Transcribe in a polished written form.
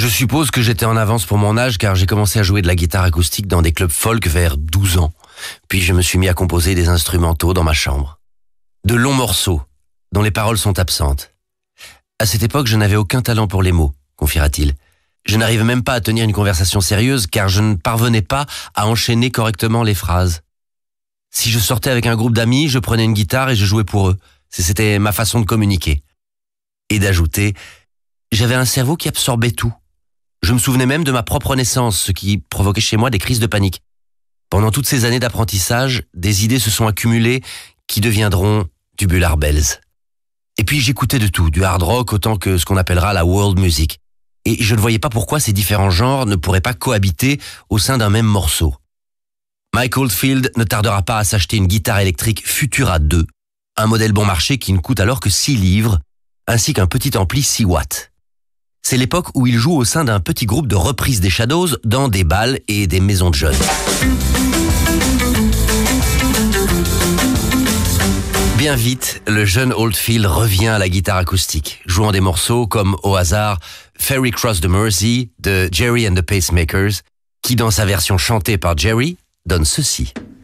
Je suppose que j'étais en avance pour mon âge car j'ai commencé à jouer de la guitare acoustique dans des clubs folk vers 12 ans. Puis je me suis mis à composer des instrumentaux dans ma chambre. De longs morceaux, dont les paroles sont absentes. À cette époque, je n'avais aucun talent pour les mots, confiera-t-il. Je n'arrivais même pas à tenir une conversation sérieuse car je ne parvenais pas à enchaîner correctement les phrases. Si je sortais avec un groupe d'amis, je prenais une guitare et je jouais pour eux. C'était ma façon de communiquer. Et d'ajouter, j'avais un cerveau qui absorbait tout. Je me souvenais même de ma propre naissance, ce qui provoquait chez moi des crises de panique. Pendant toutes ces années d'apprentissage, des idées se sont accumulées qui deviendront tubular bells. Et puis j'écoutais de tout, du hard rock autant que ce qu'on appellera la world music. Et je ne voyais pas pourquoi ces différents genres ne pourraient pas cohabiter au sein d'un même morceau. Mike Oldfield ne tardera pas à s'acheter une guitare électrique Futura 2, un modèle bon marché qui ne coûte alors que 6 livres, ainsi qu'un petit ampli 6 watts. C'est l'époque où il joue au sein d'un petit groupe de reprises des Shadows dans des bals et des maisons de jeunes. Bien vite, le jeune Oldfield revient à la guitare acoustique, jouant des morceaux comme au hasard Ferry Cross the Mersey de Jerry and the Pacemakers, qui dans sa version chantée par Jerry donne ceci.